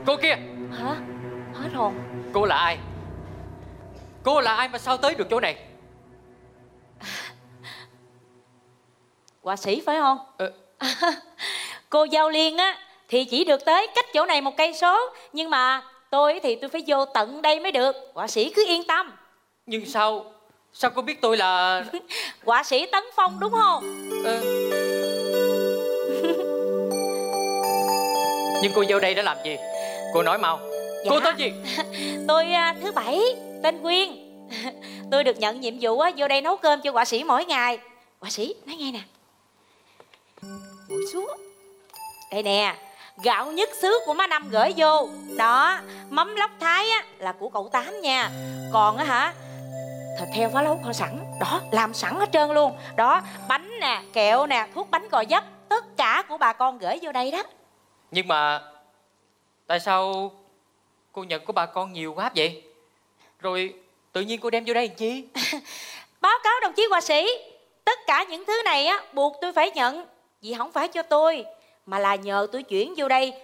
Cô kia. Hả? Hết hồn. Cô là ai? Cô là ai mà sao tới được chỗ này? Họa sĩ phải không? Ờ. Cô Giao Liên á thì chỉ được tới cách chỗ này 1 cây số, nhưng mà tôi thì tôi phải vô tận đây mới được. Họa sĩ cứ yên tâm. Nhưng sao cô biết tôi là... Họa sĩ Tấn Phong đúng không? Nhưng cô vô đây đã làm gì? Cô nói mau. Dạ. Cô tên gì? Tôi thứ Bảy, tên Quyên. Tôi được nhận nhiệm vụ vô đây nấu cơm cho họa sĩ mỗi ngày. Họa sĩ nói nghe nè, ngồi xuống. Đây nè, gạo nhất xứ của má Năm gửi vô. Đó, mắm lóc Thái á là của cậu Tám nha. Còn á hả, thịt heo phá lấu kho sẵn. Đó, làm sẵn hết trơn luôn. Đó, bánh nè, kẹo nè, thuốc bánh cò dấp, tất cả của bà con gửi vô đây đó. Nhưng mà tại sao cô nhận của bà con nhiều quá vậy? Rồi tự nhiên cô đem vô đây làm chi? Báo cáo đồng chí họa sĩ, tất cả những thứ này á buộc tôi phải nhận. Vì không phải cho tôi, mà là nhờ tôi chuyển vô đây